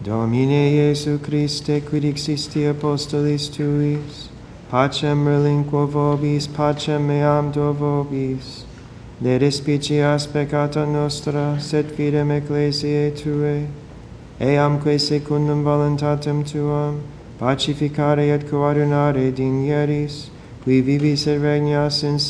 Domine Iesu Christe, quid existi apostolis tuis, pacem relinquo vobis, pacem meam do vobis. Ne respicias peccata nostra, sed fidem ecclesiae Tuae, eamque secundum voluntatem Tuam, pacificare et coordinare digneris, qui vivis et regnas in